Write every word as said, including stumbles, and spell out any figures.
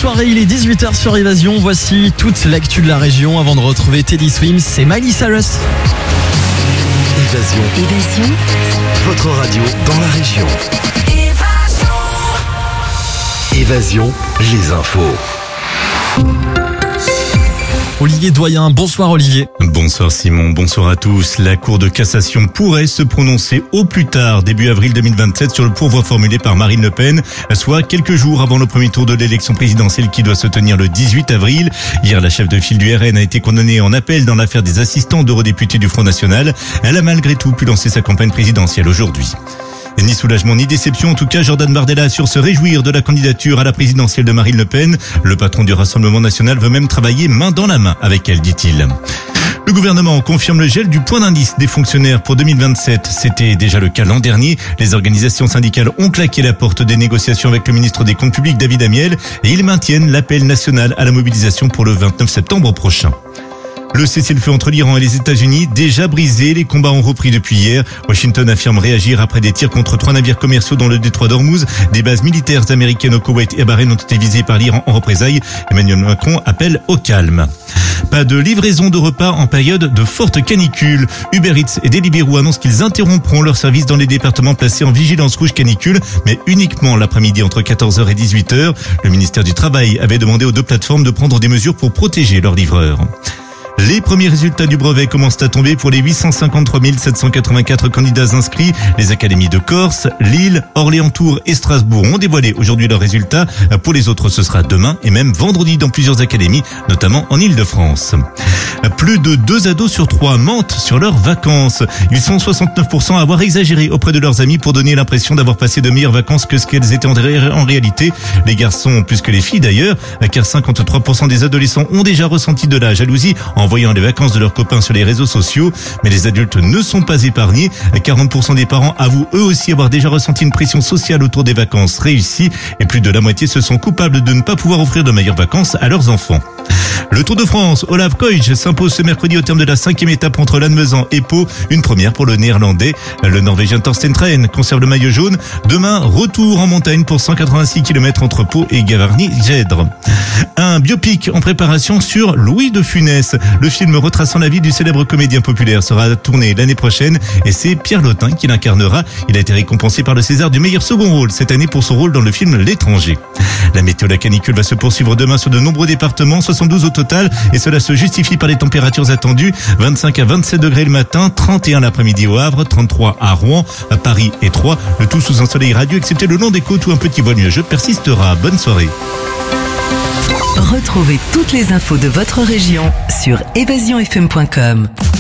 soirée, il est dix-huit heures sur Évasion. Voici toute l'actu de la région avant de retrouver Teddy Swims et Miley Cyrus. Évasion. Évasion. Votre radio dans la région. Évasion, les infos. Olivier Doyen, bonsoir Olivier. Bonsoir Simon, bonsoir à tous. La Cour de cassation pourrait se prononcer au plus tard, début avril deux mille vingt-sept, sur le pourvoi formulé par Marine Le Pen, soit quelques jours avant le premier tour de l'élection présidentielle qui doit se tenir le dix-huit avril. Hier, la chef de file du R N a été condamnée en appel dans l'affaire des assistants d'eurodéputés du Front National. Elle a malgré tout pu lancer sa campagne présidentielle aujourd'hui. Ni soulagement ni déception, en tout cas, Jordan Bardella assure se réjouir de la candidature à la présidentielle de Marine Le Pen. Le patron du Rassemblement national veut même travailler main dans la main avec elle, dit-il. Le gouvernement confirme le gel du point d'indice des fonctionnaires pour deux mille vingt-sept. C'était déjà le cas l'an dernier. Les organisations syndicales ont claqué la porte des négociations avec le ministre des Comptes publics, David Amiel, et ils maintiennent l'appel national à la mobilisation pour le vingt-neuf septembre prochain. Le cessez-le-feu entre l'Iran et les États-Unis, déjà brisé, les combats ont repris depuis hier. Washington affirme réagir après des tirs contre trois navires commerciaux dans le détroit d'Ormuz. Des bases militaires américaines au Koweït et Bahreïn ont été visées par l'Iran en représailles. Emmanuel Macron appelle au calme. Pas de livraison de repas en période de forte canicule. Uber Eats et Deliveroo annoncent qu'ils interrompront leur service dans les départements placés en vigilance rouge canicule, mais uniquement l'après-midi entre quatorze heures et dix-huit heures. Le ministère du Travail avait demandé aux deux plateformes de prendre des mesures pour protéger leurs livreurs. Les premiers résultats du brevet commencent à tomber pour les huit cent cinquante-trois mille sept cent quatre-vingt-quatre candidats inscrits. Les académies de Corse, Lille, Orléans-Tours et Strasbourg ont dévoilé aujourd'hui leurs résultats. Pour les autres, ce sera demain et même vendredi dans plusieurs académies, notamment en Île-de-France. Plus de deux ados sur trois mentent sur leurs vacances. Ils sont soixante-neuf pour cent à avoir exagéré auprès de leurs amis pour donner l'impression d'avoir passé de meilleures vacances que ce qu'elles étaient en, ré- en réalité. Les garçons plus que les filles d'ailleurs, car cinquante-trois pour cent des adolescents ont déjà ressenti de la jalousie en voyant les vacances de leurs copains sur les réseaux sociaux. Mais les adultes ne sont pas épargnés. quarante pour cent des parents avouent eux aussi avoir déjà ressenti une pression sociale autour des vacances réussies. Et plus de la moitié se sont coupables de ne pas pouvoir offrir de meilleures vacances à leurs enfants. Le Tour de France, Olav Koij s'impose ce mercredi au terme de la cinquième étape entre Lannemezan et Pau. Une première pour le néerlandais. Le norvégien Thorsten Tren conserve le maillot jaune. Demain, retour en montagne pour cent quatre-vingt-six kilomètres entre Pau et Gavarnie-Gèdre. Un biopic en préparation sur Louis de Funès. Le film retraçant la vie du célèbre comédien populaire sera tourné l'année prochaine et c'est Pierre Lotin qui l'incarnera. Il a été récompensé par le César du meilleur second rôle cette année pour son rôle dans le film L'étranger. La météo, la canicule va se poursuivre demain sur de nombreux départements, soixante-douze au total, et cela se justifie par les températures attendues. vingt-cinq à vingt-sept degrés le matin, trente et un l'après-midi au Havre, trente-trois à Rouen, à Paris et Troyes. Le tout sous un soleil radieux, excepté le long des côtes où un petit voile nuageux persistera. Bonne soirée. Retrouvez toutes les infos de votre région sur évasion f m point com.